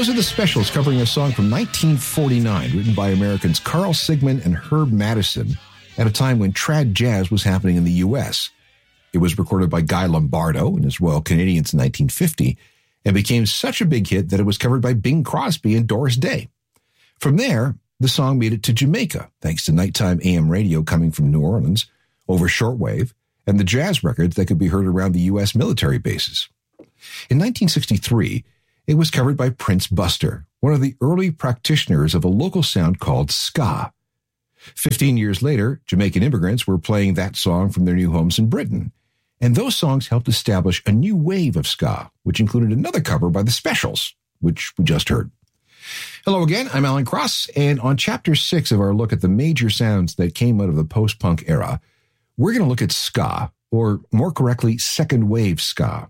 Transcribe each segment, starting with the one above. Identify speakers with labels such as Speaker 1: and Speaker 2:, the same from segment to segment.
Speaker 1: Those are the Specials covering a song from 1949 written by Americans Carl Sigman and Herb Madison at a time when trad jazz was happening in the U.S. It was recorded by Guy Lombardo and his Royal Canadians in 1950 and became such a big hit that it was covered by Bing Crosby and Doris Day. From there, the song made it to Jamaica thanks to nighttime AM radio coming from New Orleans over shortwave and the jazz records that could be heard around the U.S. military bases. In 1963, it was covered by Prince Buster, one of the early practitioners of a local sound called ska. 15 years later, Jamaican immigrants were playing that song from their new homes in Britain, and those songs helped establish a new wave of ska, which included another cover by the Specials, which we just heard. Hello again, I'm Alan Cross, and on Chapter 6 of our look at the major sounds that came out of the post-punk era, we're going to look at ska, or more correctly, second wave ska.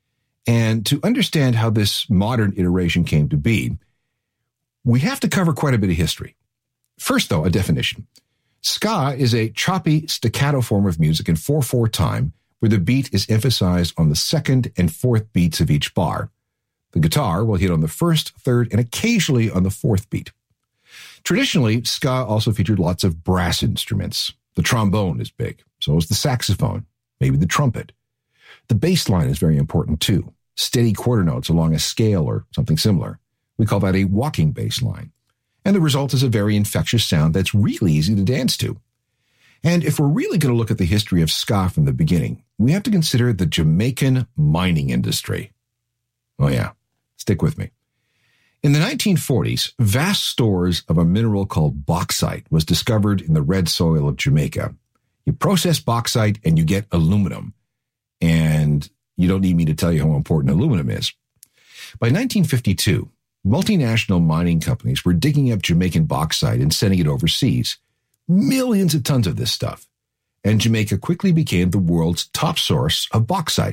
Speaker 1: And to understand how this modern iteration came to be, we have to cover quite a bit of history. First, though, a definition. Ska is a choppy, staccato form of music in 4/4 time, where the beat is emphasized on the second and fourth beats of each bar. The guitar will hit on the first, third, and occasionally on the fourth beat. Traditionally, ska also featured lots of brass instruments. The trombone is big, so is the saxophone, maybe the trumpet. The bass line is very important too. Steady quarter notes along a scale or something similar. We call that a walking bass line. And the result is a very infectious sound that's really easy to dance to. And if we're really going to look at the history of ska from the beginning, we have to consider the Jamaican mining industry. Oh yeah, stick with me. In the 1940s, vast stores of a mineral called bauxite was discovered in the red soil of Jamaica. You process bauxite and you get aluminum. And you don't need me to tell you how important aluminum is. By 1952, multinational mining companies were digging up Jamaican bauxite and sending it overseas. Millions of tons of this stuff. And Jamaica quickly became the world's top source of bauxite.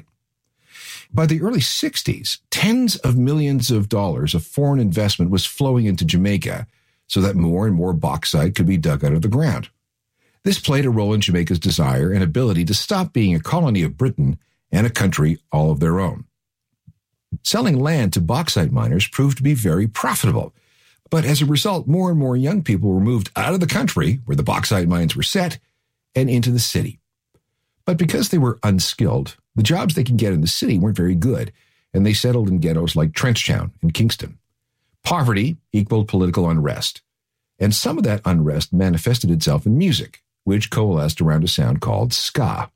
Speaker 1: By the early 60s, tens of millions of dollars of foreign investment was flowing into Jamaica so that more and more bauxite could be dug out of the ground. This played a role in Jamaica's desire and ability to stop being a colony of Britain and a country all of their own. Selling land to bauxite miners proved to be very profitable, but as a result, more and more young people were moved out of the country where the bauxite mines were set and into the city. But because they were unskilled, the jobs they could get in the city weren't very good, and they settled in ghettos like Trenchtown and Kingston. Poverty equaled political unrest, and some of that unrest manifested itself in music, which coalesced around a sound called ska.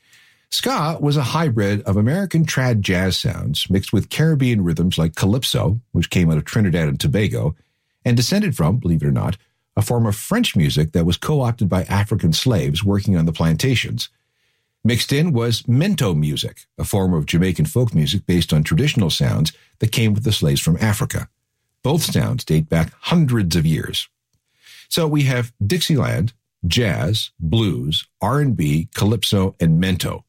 Speaker 1: Ska was a hybrid of American trad jazz sounds mixed with Caribbean rhythms like calypso, which came out of Trinidad and Tobago, and descended from, believe it or not, a form of French music that was co-opted by African slaves working on the plantations. Mixed in was mento music, a form of Jamaican folk music based on traditional sounds that came with the slaves from Africa. Both sounds date back hundreds of years. So we have Dixieland, jazz, blues, R&B, calypso, and mento.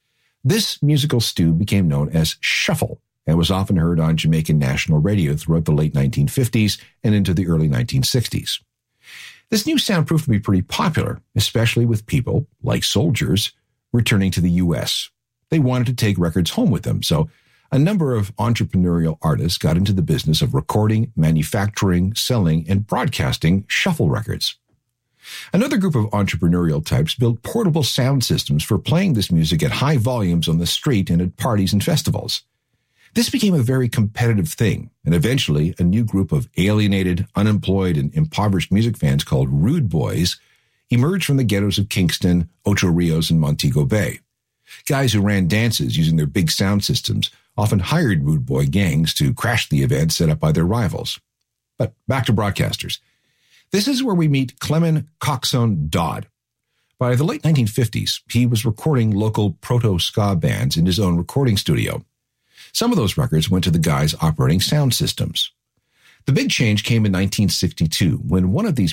Speaker 1: This musical stew became known as shuffle and was often heard on Jamaican national radio throughout the late 1950s and into the early 1960s. This new sound proved to be pretty popular, especially with people, like soldiers, returning to the U.S. They wanted to take records home with them, so a number of entrepreneurial artists got into the business of recording, manufacturing, selling, and broadcasting shuffle records. Another group of entrepreneurial types built portable sound systems for playing this music at high volumes on the street and at parties and festivals. This became a very competitive thing, and eventually a new group of alienated, unemployed, and impoverished music fans called Rude Boys emerged from the ghettos of Kingston, Ocho Rios, and Montego Bay. Guys who ran dances using their big sound systems often hired Rude Boy gangs to crash the events set up by their rivals. But back to broadcasters. This is where we meet Clement Coxsone Dodd. By the late 1950s, he was recording local proto-ska bands in his own recording studio. Some of those records went to the guys operating sound systems. The big change came in 1962 when one of these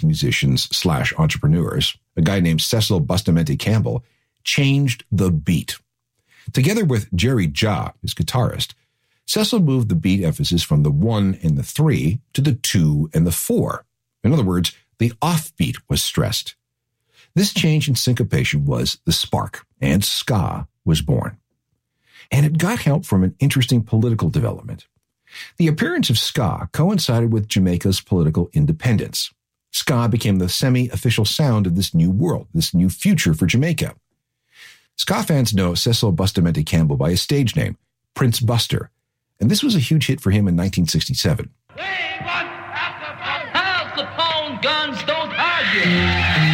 Speaker 1: musicians/entrepreneurs, a guy named Cecil Bustamante Campbell, changed the beat. Together with Jerry Ja, his guitarist, Cecil moved the beat emphasis from the 1 and the 3 to the 2 and the 4. In other words, the offbeat was stressed. This change in syncopation was the spark, and ska was born. And it got help from an interesting political development. The appearance of ska coincided with Jamaica's political independence. Ska became the semi-official sound of this new world, this new future for Jamaica. Ska fans know Cecil Bustamante Campbell by his stage name, Prince Buster, and this was a huge hit for him in 1967.
Speaker 2: Hey, what? Al Capone guns don't argue.